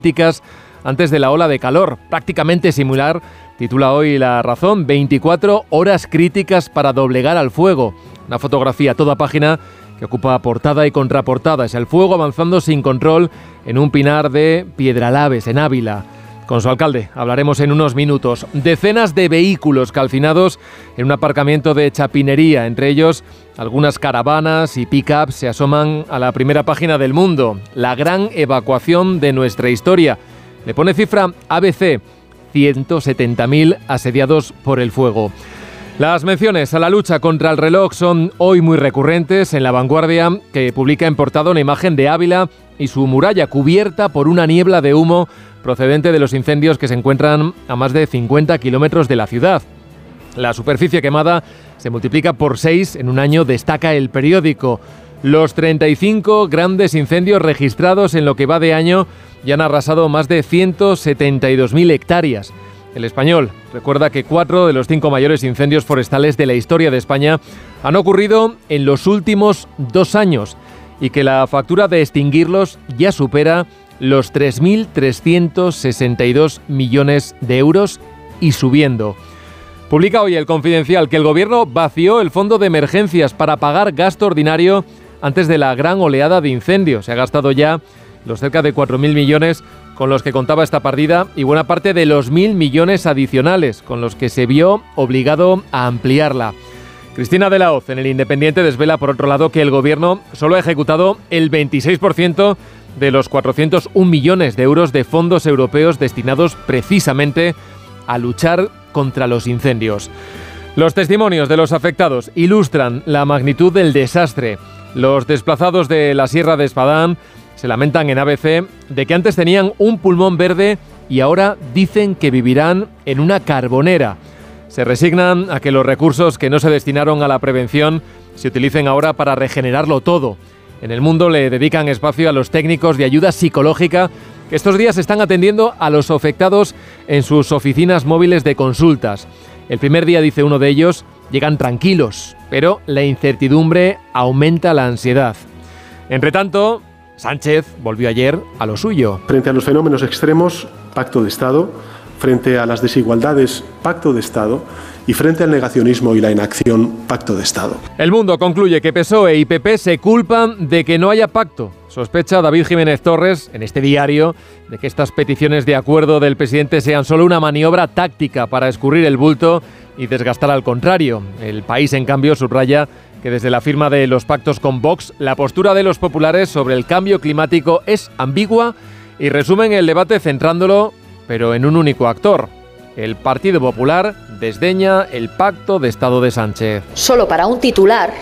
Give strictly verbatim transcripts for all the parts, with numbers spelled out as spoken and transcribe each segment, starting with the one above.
críticas antes de la ola de calor, prácticamente similar, titula hoy La Razón, veinticuatro horas críticas para doblegar al fuego. Una fotografía a toda página que ocupa portada y contraportada. Es el fuego avanzando sin control en un pinar de Piedralaves, en Ávila. Con su alcalde hablaremos en unos minutos. Decenas de vehículos calcinados en un aparcamiento de Chapinería, entre ellos algunas caravanas y pick-ups, se asoman a la primera página del Mundo. La gran evacuación de nuestra historia. Le pone cifra A B C, ciento setenta mil asediados por el fuego. Las menciones a la lucha contra el reloj son hoy muy recurrentes en La Vanguardia, que publica en portada una imagen de Ávila y su muralla cubierta por una niebla de humo procedente de los incendios que se encuentran a más de cincuenta kilómetros de la ciudad. La superficie quemada se multiplica por seis en un año, destaca el periódico. Los treinta y cinco grandes incendios registrados en lo que va de año ya han arrasado más de ciento setenta y dos mil hectáreas. El Español recuerda que cuatro de los cinco mayores incendios forestales de la historia de España han ocurrido en los últimos dos años y que la factura de extinguirlos ya supera los tres mil trescientos sesenta y dos millones de euros y subiendo. Publica hoy El Confidencial que el Gobierno vació el fondo de emergencias para pagar gasto ordinario antes de la gran oleada de incendios. Se ha gastado ya los cerca de cuatro mil millones con los que contaba esta partida y buena parte de los mil millones adicionales con los que se vio obligado a ampliarla. Cristina de la Hoz en El Independiente desvela, por otro lado, que el Gobierno solo ha ejecutado el veintiséis por ciento de los cuatrocientos un millones de euros de fondos europeos destinados precisamente a luchar contra los incendios. Los testimonios de los afectados ilustran la magnitud del desastre. Los desplazados de la Sierra de Espadán se lamentan en A B C de que antes tenían un pulmón verde y ahora dicen que vivirán en una carbonera. Se resignan a que los recursos que no se destinaron a la prevención se utilicen ahora para regenerarlo todo. En El Mundo le dedican espacio a los técnicos de ayuda psicológica que estos días están atendiendo a los afectados en sus oficinas móviles de consultas. El primer día, dice uno de ellos, llegan tranquilos, pero la incertidumbre aumenta la ansiedad. Entre tanto, Sánchez volvió ayer a lo suyo. Frente a los fenómenos extremos, pacto de Estado. Frente a las desigualdades, pacto de Estado. Y frente al negacionismo y la inacción, pacto de Estado. El Mundo concluye que P S O E y P P se culpan de que no haya pacto. Sospecha David Jiménez Torres, en este diario, de que estas peticiones de acuerdo del presidente sean solo una maniobra táctica para escurrir el bulto y desgastar al contrario. El País, en cambio, subraya que desde la firma de los pactos con Vox, la postura de los populares sobre el cambio climático es ambigua y resumen el debate centrándolo, pero en un único actor. El Partido Popular desdeña el pacto de Estado de Sánchez. Solo para un titular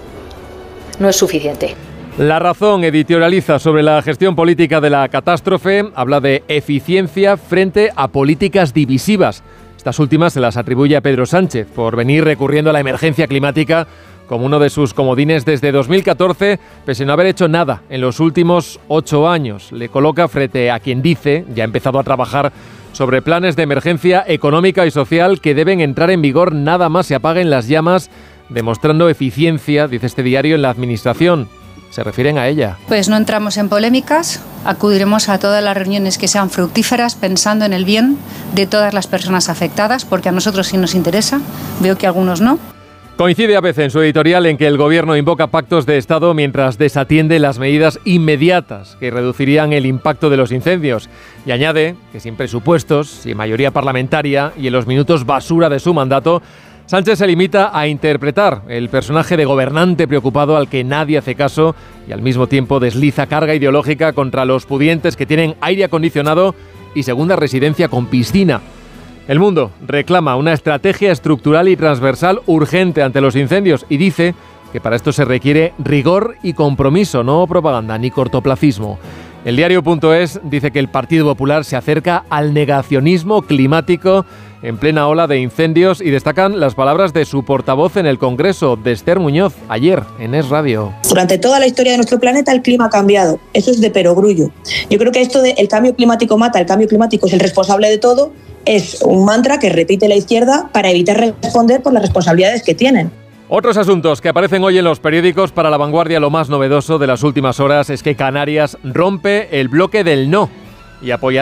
no es suficiente. La Razón editorializa sobre la gestión política de la catástrofe, habla de eficiencia frente a políticas divisivas. Estas últimas se las atribuye a Pedro Sánchez por venir recurriendo a la emergencia climática como uno de sus comodines desde dos mil catorce, pese a no haber hecho nada en los últimos ocho años. Le coloca frente a quien dice ya ha empezado a trabajar sobre planes de emergencia económica y social que deben entrar en vigor nada más se apaguen las llamas, demostrando eficiencia, dice este diario, en la administración. Se refieren a ella. Pues no entramos en polémicas, acudiremos a todas las reuniones que sean fructíferas pensando en el bien de todas las personas afectadas, porque a nosotros sí nos interesa, veo que a algunos no. Coincide A B C en su editorial en que el Gobierno invoca pactos de Estado mientras desatiende las medidas inmediatas que reducirían el impacto de los incendios. Y añade que sin presupuestos, sin mayoría parlamentaria y en los minutos basura de su mandato, Sánchez se limita a interpretar el personaje de gobernante preocupado al que nadie hace caso y al mismo tiempo desliza carga ideológica contra los pudientes que tienen aire acondicionado y segunda residencia con piscina. El Mundo reclama una estrategia estructural y transversal urgente ante los incendios y dice que para esto se requiere rigor y compromiso, no propaganda ni cortoplacismo. El diario.es dice que el Partido Popular se acerca al negacionismo climático en plena ola de incendios y destacan las palabras de su portavoz en el Congreso, de Esther Muñoz, ayer en Es Radio. Durante toda la historia de nuestro planeta el clima ha cambiado, eso es de perogrullo. Yo creo que esto de el cambio climático mata, el cambio climático es el responsable de todo, es un mantra que repite la izquierda para evitar responder por las responsabilidades que tienen. Otros asuntos que aparecen hoy en los periódicos. Para La Vanguardia, lo más novedoso de las últimas horas es que Canarias rompe el bloque del no y apoyará